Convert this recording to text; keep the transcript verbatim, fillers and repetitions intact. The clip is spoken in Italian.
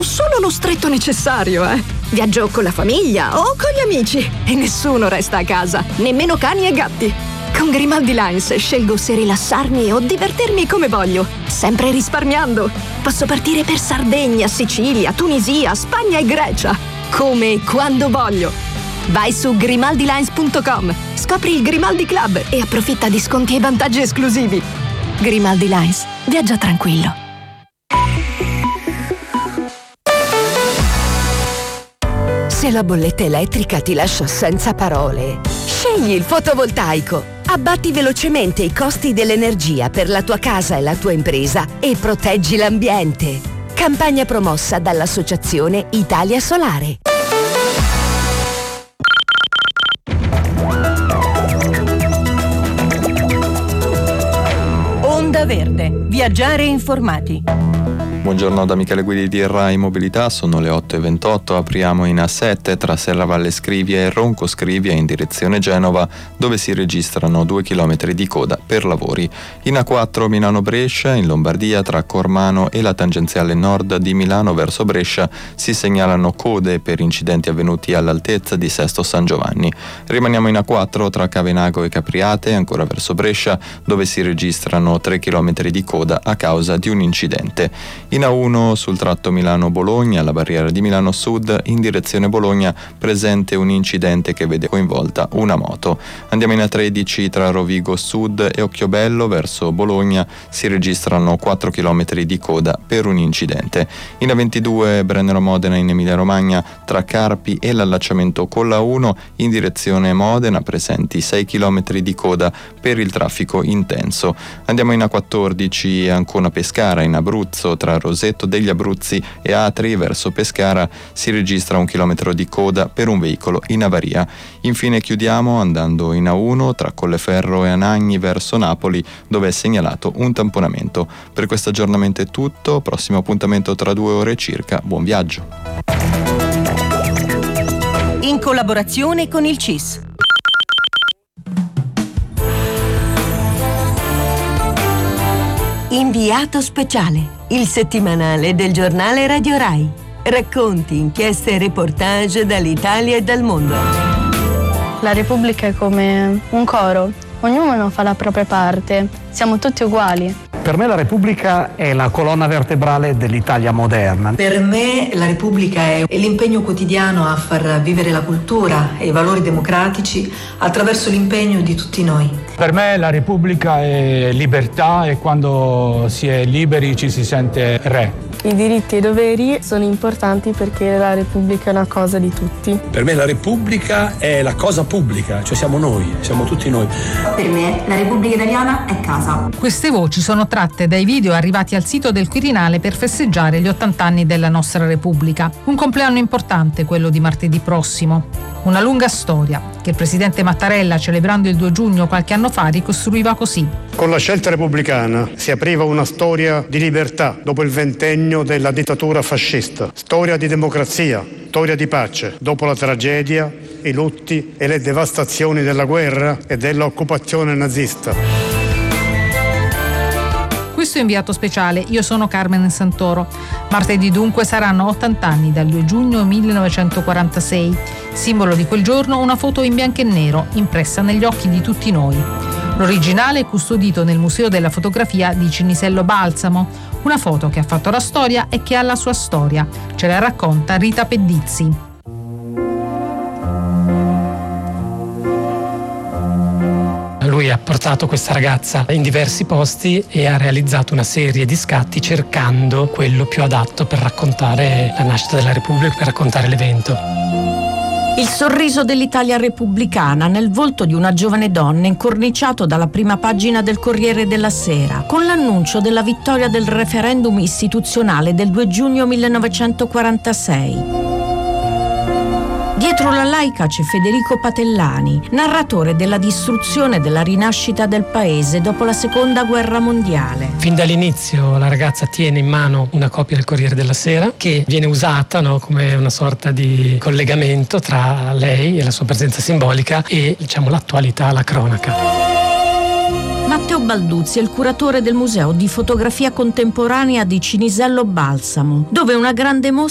Solo lo stretto necessario, eh. Viaggio con la famiglia o con gli amici e nessuno resta a casa, nemmeno cani e gatti. Con Grimaldi Lines scelgo se rilassarmi o divertirmi come voglio, sempre risparmiando. Posso partire per Sardegna, Sicilia, Tunisia, Spagna e Grecia, come e quando voglio. Vai su grimaldi lines punto com, scopri il Grimaldi Club e approfitta di sconti e vantaggi esclusivi. Grimaldi Lines, viaggia tranquillo. Se la bolletta elettrica ti lascia senza parole, scegli il fotovoltaico. Abbatti velocemente i costi dell'energia per la tua casa e la tua impresa e proteggi l'ambiente. Campagna promossa dall'Associazione Italia Solare. Onda Verde. Viaggiare informati. Buongiorno da Michele Guidi di Rai Mobilità, sono le otto e ventotto, apriamo in A sette tra Serravalle Scrivia e Ronco Scrivia in direzione Genova, dove si registrano due chilometri di coda per lavori. In A quattro Milano-Brescia, in Lombardia tra Cormano e la tangenziale nord di Milano verso Brescia si segnalano code per incidenti avvenuti all'altezza di Sesto San Giovanni. Rimaniamo in A quattro tra Cavenago e Capriate, ancora verso Brescia, dove si registrano tre chilometri di coda a causa di un incidente. In A uno sul tratto Milano-Bologna, alla barriera di Milano Sud, in direzione Bologna, presente un incidente che vede coinvolta una moto. Andiamo in A tredici tra Rovigo Sud e Occhiobello, verso Bologna, si registrano quattro chilometri di coda per un incidente. In A ventidue Brennero-Modena in Emilia-Romagna, tra Carpi e l'allacciamento con la uno, in direzione Modena, presenti sei chilometri di coda per il traffico intenso. Andiamo in A quattordici Ancona-Pescara, in Abruzzo, tra Rosetto degli Abruzzi e Atri verso Pescara si registra un chilometro di coda per un veicolo in avaria. Infine chiudiamo andando in A uno tra Colleferro e Anagni verso Napoli, dove è segnalato un tamponamento. Per questo aggiornamento è tutto, prossimo appuntamento tra due ore circa, buon viaggio. In collaborazione con il C I S. Inviato speciale, il settimanale del giornale Radio Rai. Racconti, inchieste e reportage dall'Italia e dal mondo. La Repubblica è come un coro, ognuno fa la propria parte, siamo tutti uguali. Per me la Repubblica è la colonna vertebrale dell'Italia moderna. Per me la Repubblica è l'impegno quotidiano a far vivere la cultura e i valori democratici attraverso l'impegno di tutti noi. Per me la Repubblica è libertà e quando si è liberi ci si sente re. I diritti e i doveri sono importanti perché la Repubblica è una cosa di tutti. Per me la Repubblica è la cosa pubblica, cioè siamo noi, siamo tutti noi. Per me la Repubblica Italiana è casa. Queste voci sono tratte dai video arrivati al sito del Quirinale per festeggiare gli ottanta anni della nostra Repubblica. Un compleanno importante quello di martedì prossimo. Una lunga storia che il presidente Mattarella, celebrando il due giugno qualche anno fa, ricostruiva così. Con la scelta repubblicana si apriva una storia di libertà dopo il ventennio della dittatura fascista, storia di democrazia, storia di pace dopo la tragedia, i lutti e le devastazioni della guerra e dell'occupazione nazista. Questo è Inviato Speciale, io sono Carmen Santoro. Martedì dunque saranno ottanta anni dal due giugno millenovecentoquarantasei. Simbolo di quel giorno una foto in bianco e nero, impressa negli occhi di tutti noi. L'originale è custodito nel Museo della Fotografia di Cinisello Balsamo, una foto che ha fatto la storia e che ha la sua storia. Ce la racconta Rita Pedizzi. Lui ha portato questa ragazza in diversi posti e ha realizzato una serie di scatti cercando quello più adatto per raccontare la nascita della Repubblica, per raccontare l'evento. Il sorriso dell'Italia repubblicana nel volto di una giovane donna incorniciato dalla prima pagina del Corriere della Sera, con l'annuncio della vittoria del referendum istituzionale del due giugno millenovecentoquarantasei. Dietro la laica c'è Federico Patellani, narratore della distruzione e della rinascita del paese dopo la seconda guerra mondiale. Fin dall'inizio la ragazza tiene in mano una copia del Corriere della Sera che viene usata, no, come una sorta di collegamento tra lei e la sua presenza simbolica e, diciamo, l'attualità, la cronaca. Matteo Balduzzi è il curatore del Museo di Fotografia Contemporanea di Cinisello Balsamo, dove una grande mostra